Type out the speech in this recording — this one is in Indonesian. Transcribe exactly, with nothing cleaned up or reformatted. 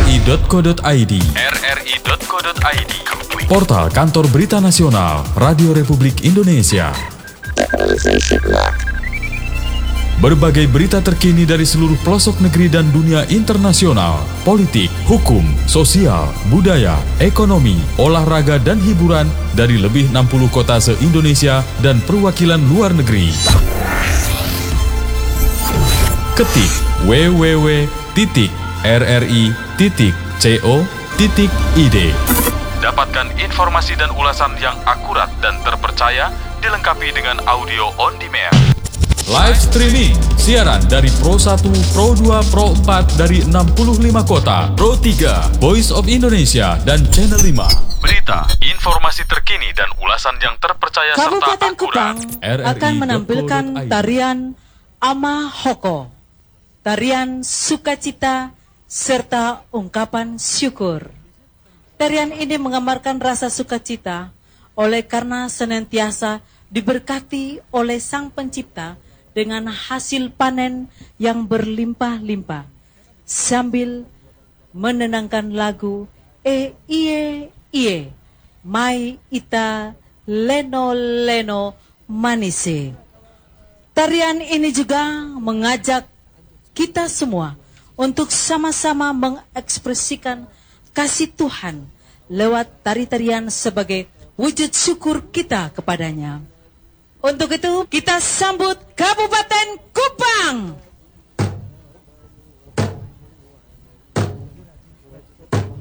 i titik co titik i d r r i titik co titik i d Portal Kantor Berita Nasional Radio Republik Indonesia. Berbagai berita terkini dari seluruh pelosok negeri dan dunia internasional, politik, hukum, sosial, budaya, ekonomi, olahraga, dan hiburan dari lebih enam puluh kota se-Indonesia dan perwakilan luar negeri. Ketik w w w titik r r i titik co titik i d. Dapatkan informasi dan ulasan yang akurat dan terpercaya, dilengkapi dengan audio on demand. Live streaming, siaran dari Pro satu, Pro dua, Pro empat dari enam puluh lima kota, Pro tiga, Voice of Indonesia, dan Channel lima. Berita, informasi terkini dan ulasan yang terpercaya serta Kabupaten akurat. Kupang akan menampilkan tarian Ama Hoko, tarian sukacita serta ungkapan syukur. Tarian ini menggambarkan rasa sukacita oleh karena senantiasa diberkati oleh Sang Pencipta dengan hasil panen yang berlimpah-limpah, sambil menenangkan lagu E Iye Iye Mai Ita Leno Leno Manise. Tarian ini juga mengajak kita semua untuk sama-sama mengekspresikan kasih Tuhan lewat tari-tarian sebagai wujud syukur kita kepadanya. Untuk itu kita sambut Kabupaten Kupang.